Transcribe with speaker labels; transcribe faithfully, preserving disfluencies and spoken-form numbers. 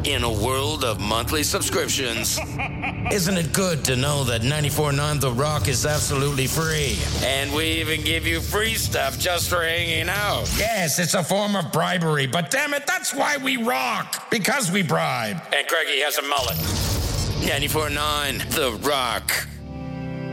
Speaker 1: In a world of monthly subscriptions, isn't it good to know that ninety-four point nine The Rock is absolutely free? And we even give you free stuff just for hanging out.
Speaker 2: Yes, it's a form of bribery, but damn it, that's why we rock. Because we bribe.
Speaker 1: And Craigie has a mullet. ninety-four point nine The Rock.